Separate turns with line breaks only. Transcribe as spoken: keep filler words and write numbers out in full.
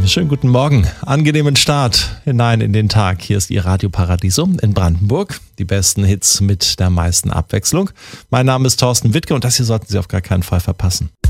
schönen guten Morgen. Angenehmen Start hinein in den Tag. Hier ist Ihr Radio Paradiso in Brandenburg. Die besten Hits mit der meisten Abwechslung. Mein Name ist Thorsten Wittke und das hier sollten Sie auf gar keinen Fall verpassen.